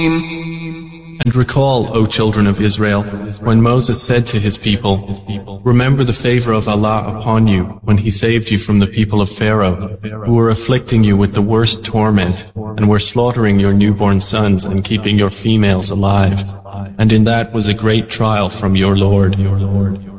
And recall, O children of Israel, when Moses said to his people, "Remember the favor of Allah upon you when He saved you from the people of Pharaoh, who were afflicting you with the worst torment, and were slaughtering your newborn sons and keeping your females alive. And in that was a great trial from your Lord."